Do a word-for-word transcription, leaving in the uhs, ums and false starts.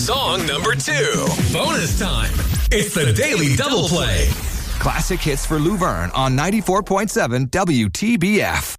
Song number two. Bonus time. It's the Daily Double Play. Classic hits for Lou Verne on ninety-four point seven W T B F.